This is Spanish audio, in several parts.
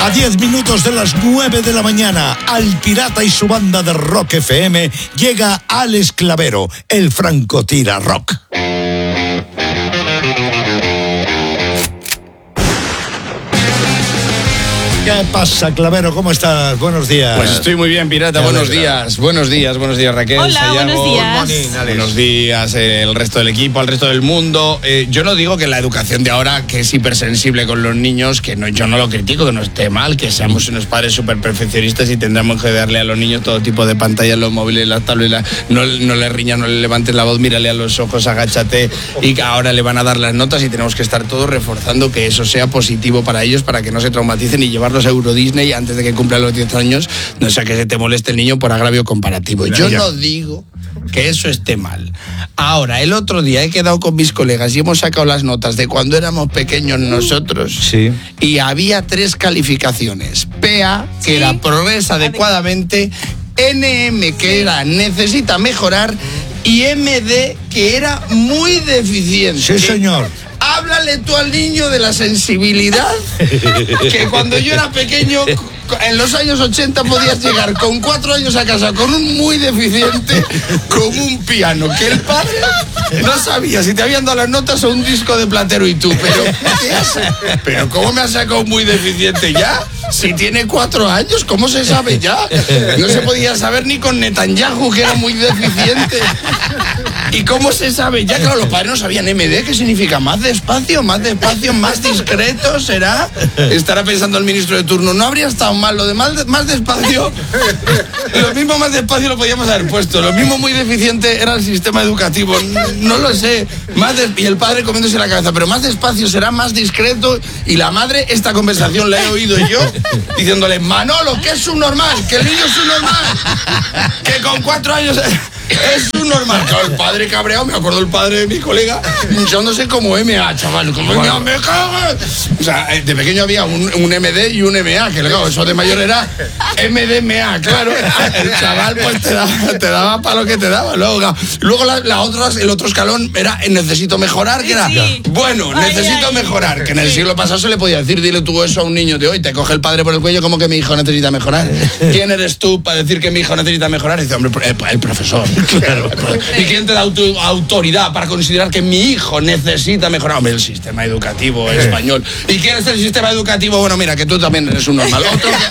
A 10 minutos de las 9 de la mañana, Al Pirata y su banda de Rock FM, llega Alex Clavero, el francotira rock. ¿Qué pasa, Clavero? ¿Cómo estás? Buenos días. Pues estoy muy bien, Pirata. Buenos días, Raquel. Hola, Sayago. buenos días. Buenos días, el resto del equipo, al resto del mundo. Yo no digo que la educación de ahora, que es hipersensible con los niños, que no, yo no lo critico, que no esté mal, que seamos unos padres súper perfeccionistas y tendremos que darle a los niños todo tipo de pantallas, los móviles, las tabletas. No le riñas, no le levantes la voz, mírale a los ojos, agáchate, y que ahora le van a dar las notas y tenemos que estar todos reforzando que eso sea positivo para ellos, para que no se traumaticen y llevarlos a Euro Disney antes de que cumplan los 10 años, no sea que se te moleste el niño por agravio comparativo. Yo no digo que eso esté mal. Ahora, el otro día he quedado con mis colegas y hemos sacado las notas de cuando éramos pequeños nosotros. Sí. Y había 3 calificaciones. PA, que era progresa adecuadamente, NM, que era necesita mejorar, y MD, que era muy deficiente. Sí, señor. Háblale tú al niño de la sensibilidad, que cuando yo era pequeño, en los años 80 podías llegar con 4 años a casa con un muy deficiente, con un piano, que el padre no sabía si te habían dado las notas o un disco de Platero y tú, pero ¿qué hace? Pero ¿cómo me has sacado muy deficiente ya? Si tiene 4 años, ¿cómo se sabe ya? No se podía saber ni con Netanyahu, que era muy deficiente. ¿Y cómo se sabe? Ya, claro, los padres no sabían MD, ¿qué significa? Más despacio, más discreto, ¿será? Estará pensando el ministro de turno, no habría estado mal, lo de más despacio, lo mismo más despacio lo podíamos haber puesto, lo mismo muy deficiente era el sistema educativo, no lo sé, y el padre comiéndose la cabeza, pero más despacio será más discreto, y la madre, esta conversación la he oído yo, diciéndole, Manolo, que es un normal, que el niño es un normal, que con 4 años... Es un normal. Claro, el padre cabreado, me acuerdo el padre de mi colega, hinchándose como MA, chaval. Como MA, me cago. O sea, de pequeño había un MD y un MA, que claro, eso de mayor era MDMA, claro. El chaval pues te daba para lo que te daba. Luego el otro escalón era necesito mejorar, que era, bueno, necesito mejorar. Que en el siglo pasado se le podía decir, dile tú eso a un niño de hoy, te coge el padre por el cuello, como que mi hijo necesita mejorar. ¿Quién eres tú para decir que mi hijo necesita mejorar? Y dice, hombre, el profesor. Claro. ¿Y quién te da autoridad para considerar que mi hijo necesita mejorar? Hombre, el sistema educativo español. ¿Y quién es el sistema educativo? Bueno, mira, que tú también eres un normal.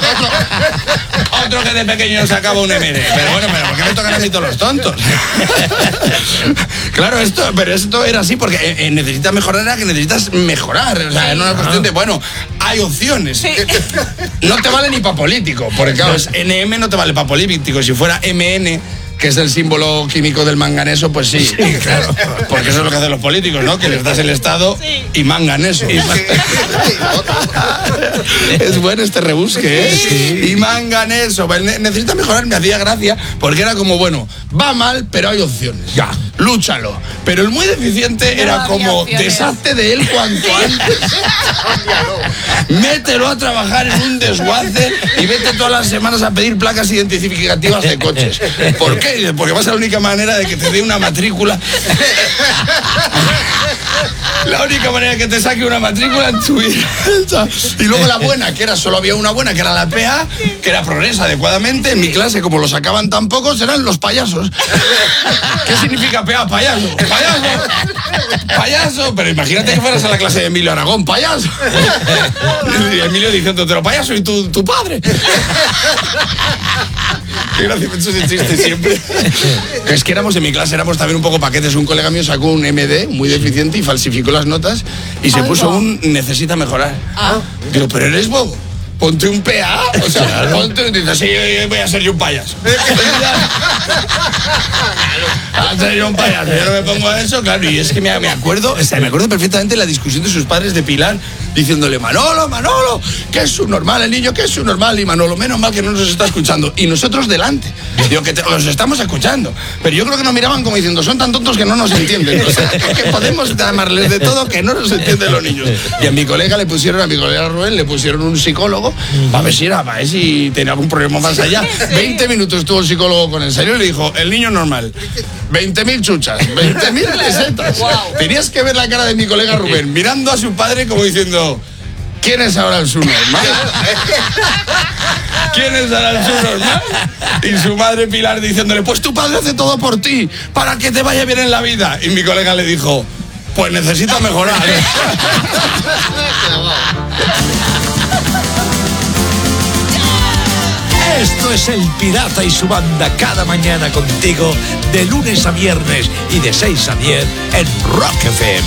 Otro que de pequeño sacaba un MD. Pero bueno, ¿por qué me tocan a mí todos los tontos? Claro, pero esto era así porque necesitas mejorar, era que necesitas mejorar. O sea, era una cuestión de, bueno, hay opciones. Sí. No te vale ni para político, porque claro, NM no te vale para político. Si fuera MN, que es el símbolo químico del manganeso, pues sí, claro, porque eso es lo que hacen los políticos, ¿no? Que les das el Estado y manganeso. Es bueno este rebusque, ¿eh? Sí. Y manganeso. Necesita mejorar, me hacía gracia, porque era como, bueno, va mal, pero hay opciones. Ya, lúchalo. Pero el muy deficiente era como, deshazte de él cuanto antes. Mételo a trabajar en un desguace y vete todas las semanas a pedir placas identificativas de coches. ¿Por qué? Porque va a ser la única manera de que te dé una matrícula. La única manera de que te saque una matrícula en tu vida. Y luego la buena, que era, solo había una buena, que era la PA, que era progresa adecuadamente. En mi clase, como lo sacaban tan pocos, eran los payasos. ¿Qué significa PA? Payaso. Payaso. Pero imagínate que fueras a la clase de Emilio Aragón, payaso. Y Emilio diciendo, pero payaso y tu padre. Qué gracioso ese chiste siempre. Es que en mi clase éramos también un poco paquetes. Un colega mío sacó un MD muy deficiente y falsificó las notas y se puso un necesita mejorar. Digo, pero eres bobo. Ponte un PA, o sea, claro. Ponte, dices, sí, voy a ser yo un payaso. A ser yo un payaso, yo no me pongo a eso, claro, y es que me acuerdo perfectamente la discusión de sus padres de Pilar, diciéndole, Manolo, que es un normal el niño, que es un normal, y Manolo, menos mal que no nos está escuchando, y nosotros delante, digo, que los estamos escuchando, pero yo creo que nos miraban como diciendo, son tan tontos que no nos entienden, o sea, que podemos llamarles de todo que no nos entienden los niños. Y a mi colega Rubén le pusieron un psicólogo, a ver si tenía algún problema más allá. 20 minutos estuvo el psicólogo con él, serio, y le dijo, el niño normal, 20.000 chuchas, 20.000 pesetas. Wow. Tenías que ver la cara de mi colega Rubén, mirando a su padre como diciendo, ¿quién es ahora el subnormal? ¿Quién es ahora el subnormal? Y su madre Pilar diciéndole, pues tu padre hace todo por ti, para que te vaya bien en la vida. Y mi colega le dijo, pues necesita mejorar. Esto es El Pirata y su banda, cada mañana contigo, de lunes a viernes y de 6 a 10 en Rock FM.